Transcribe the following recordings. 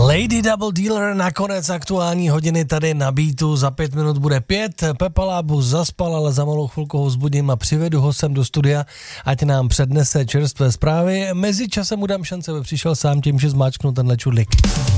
Lady Double Dealer, nakonec aktuální hodiny tady na Beatu, za 5 minut bude 5. Pepa Lábus zaspal, ale za malou chvilku ho vzbudím a přivedu ho sem do studia, ať nám přednese čerstvé zprávy. Mezičasem mu dám šance, aby přišel sám tím, že zmáčknu tenhle čudlik.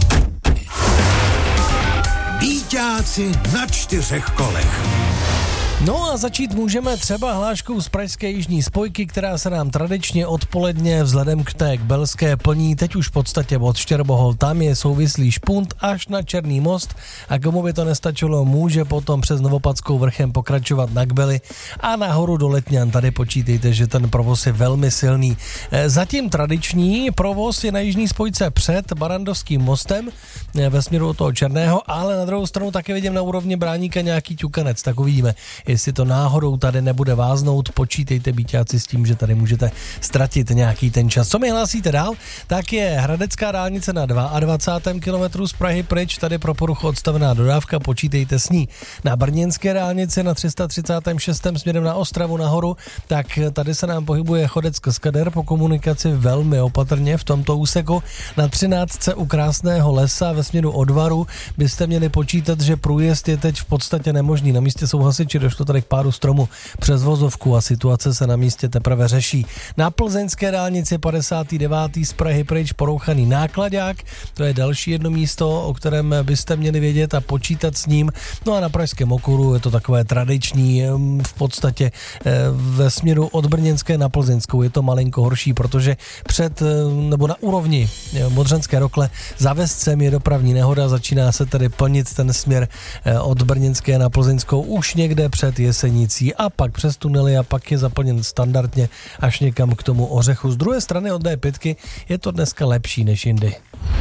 Bíťáci na 4 kolech. No a začít můžeme třeba hláškou z pražské jižní spojky, která se nám tradičně odpoledne vzhledem k té Kbelské plní teď už v podstatě od Štěrbohol. Tam je souvislý špunt až na Černý most a komu by to nestačilo, může potom přes Novopadskou vrchem pokračovat na Kbeli a nahoru do Letňan. Tady počítejte, že ten provoz je velmi silný. Zatím tradiční provoz je na jižní spojce před Barandovským mostem ve směru od toho Černého, ale na druhou stranu taky vidím na úrovni Bráníka nějaký ťukanec, tak uvidíme. Jestli to náhodou tady nebude váznout, počítejte bíťáci s tím, že tady můžete ztratit nějaký ten čas. Co mi hlásíte dál? Tak je Hradecká dálnice na 22. kilometru z Prahy pryč, tady pro poruchu odstavená dodávka, počítejte s ní. Na Brněnské dálnici na 336. směrem na Ostravu nahoru, tak tady se nám pohybuje chodec Kaskader po komunikaci velmi opatrně v tomto úseku. Na 13. u Krásného lesa ve směru od Varu byste měli počítat, že průjezd je teď v podstatě nemožný. Na místě jsou hasiči, došlo tady k pádu stromu přes vozovku a situace se na místě teprve řeší. Na plzeňské dálnici 59. z Prahy pryč porouchaný nákladák, to je další jedno místo, o kterém byste měli vědět a počítat s ním. No a na pražském okruhu je to takové tradiční, v podstatě ve směru od Brněnské na Plzeňskou je to malinko horší, protože nebo na úrovni Modřanské Rokle za Vescem je dopravní nehoda, začíná se tedy plnit ten směr od Brněnské na Plzeňskou už někde před Jesenicí a pak přes tunely a pak je zaplněn standardně až někam k tomu Ořechu. Z druhé strany od D5 je to dneska lepší než jindy.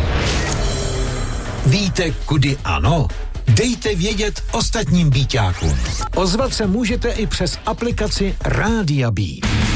Víte, kudy ano? Dejte vědět ostatním bíťákům. Ozvat se můžete i přes aplikaci Rádia Beat.